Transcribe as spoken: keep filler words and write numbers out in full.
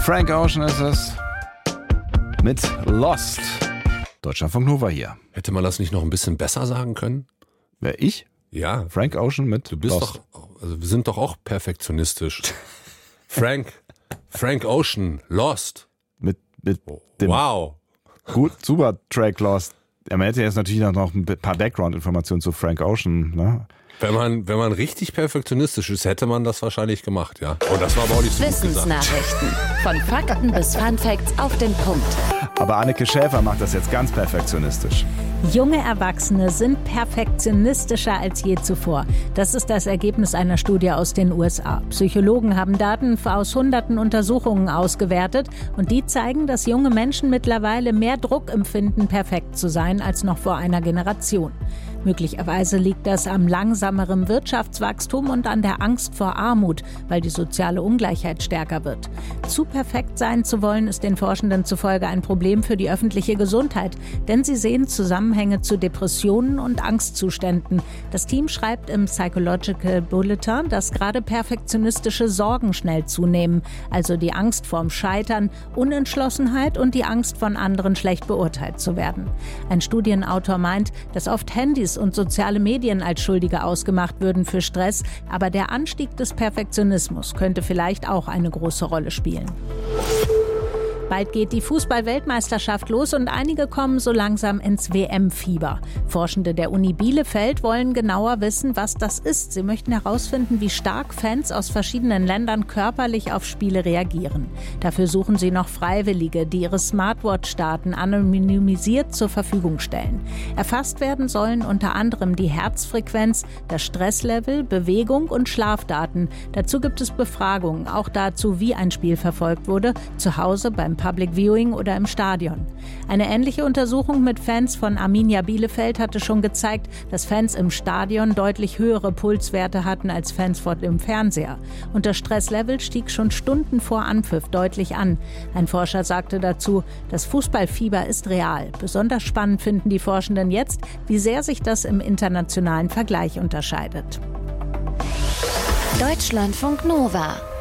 Frank Ocean ist es mit Lost. Deutschlandfunk Nova hier. Hätte man das nicht noch ein bisschen besser sagen können? Wer, ich? Ja. Frank Ocean mit Du bist Lost. doch, also wir sind doch auch perfektionistisch. Frank, Frank Ocean, Lost. Mit, mit dem Wow. gut, super Track Lost. Ja, man hätte jetzt natürlich noch ein paar Background-Informationen zu Frank Ocean, ne? Wenn man, wenn man richtig perfektionistisch ist, hätte man das wahrscheinlich gemacht, ja. Oh, das war aber auch nicht so gut gesagt. Wissensnachrichten. Von Fakten bis Funfacts auf den Punkt. Aber Anneke Schäfer macht das jetzt ganz perfektionistisch. Junge Erwachsene sind perfektionistischer als je zuvor. Das ist das Ergebnis einer Studie aus den U S A. Psychologen haben Daten aus hunderten Untersuchungen ausgewertet und die zeigen, dass junge Menschen mittlerweile mehr Druck empfinden, perfekt zu sein, als noch vor einer Generation. Möglicherweise liegt das am langsameren Wirtschaftswachstum und an der Angst vor Armut, weil die soziale Ungleichheit stärker wird. Zu perfekt sein zu wollen, ist den Forschenden zufolge ein Problem für die öffentliche Gesundheit, denn sie sehen Zusammenhänge zu Depressionen und Angstzuständen. Das Team schreibt im Psychological Bulletin, dass gerade perfektionistische Sorgen schnell zunehmen, also die Angst vorm Scheitern, Unentschlossenheit und die Angst, von anderen schlecht beurteilt zu werden. Ein Studienautor meint, dass oft Handys und soziale Medien als Schuldige ausgemacht würden für Stress, aber der Anstieg des Perfektionismus könnte vielleicht auch eine große Rolle spielen. Bald geht die Fußball-Weltmeisterschaft los und einige kommen so langsam ins W M-Fieber. Forschende der Uni Bielefeld wollen genauer wissen, was das ist. Sie möchten herausfinden, wie stark Fans aus verschiedenen Ländern körperlich auf Spiele reagieren. Dafür suchen sie noch Freiwillige, die ihre Smartwatch-Daten anonymisiert zur Verfügung stellen. Erfasst werden sollen unter anderem die Herzfrequenz, das Stresslevel, Bewegung und Schlafdaten. Dazu gibt es Befragungen, auch dazu, wie ein Spiel verfolgt wurde, zu Hause beim Public Viewing oder im Stadion. Eine ähnliche Untersuchung mit Fans von Arminia Bielefeld hatte schon gezeigt, dass Fans im Stadion deutlich höhere Pulswerte hatten als Fans vor dem Fernseher. Und das Stresslevel stieg schon Stunden vor Anpfiff deutlich an. Ein Forscher sagte dazu, das Fußballfieber ist real. Besonders spannend finden die Forschenden jetzt, wie sehr sich das im internationalen Vergleich unterscheidet. Deutschlandfunk Nova.